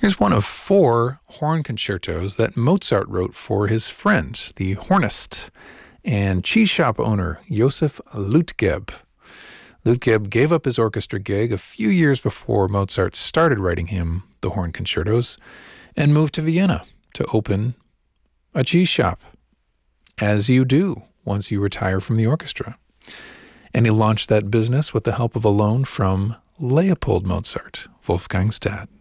Here's one of four horn concertos that Mozart wrote for his friend, the hornist and cheese shop owner Josef Lütgeb. Lütgeb gave up his orchestra gig a few years before Mozart started writing him the horn concertos and moved to Vienna to open a cheese shop, as you do once you retire from the orchestra. And he launched that business with the help of a loan from Leopold Mozart, Wolfgang's dad.